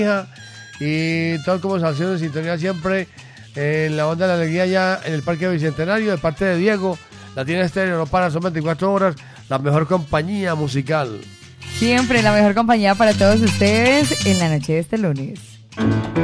y todo como Salcedo en sintonía siempre en la Onda de la Alegría ya en el Parque Bicentenario de parte de Diego. Latina Estéreo no para, son 24 horas, la mejor compañía musical. Siempre la mejor compañía para todos ustedes en la noche de este lunes.